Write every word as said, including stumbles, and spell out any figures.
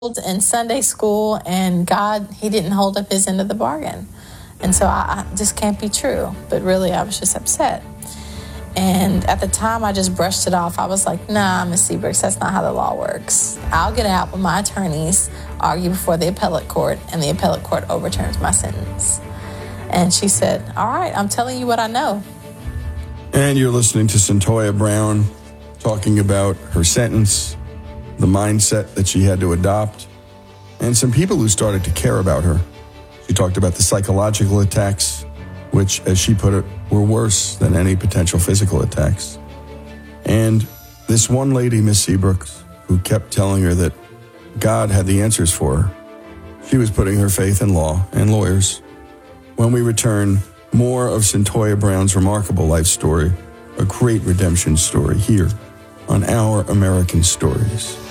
in Sunday school, and God, he didn't hold up his end of the bargain. And so I, I just can't be true. But really, I was just upset. And at the time, I just brushed it off. I was like, nah, Miss Seabrooks, that's not how the law works. I'll get out when my attorneys argue before the appellate court, and the appellate court overturns my sentence. And she said, all right, I'm telling you what I know. And you're listening to Cyntoia Brown talking about her sentence, the mindset that she had to adopt, and some people who started to care about her. She talked about the psychological attacks, which, as she put it, were worse than any potential physical attacks. And this one lady, Miss Seabrooks, who kept telling her that God had the answers for her, she was putting her faith in law and lawyers. When we return, more of Cyntoia Brown's remarkable life story, a great redemption story here on Our American Stories.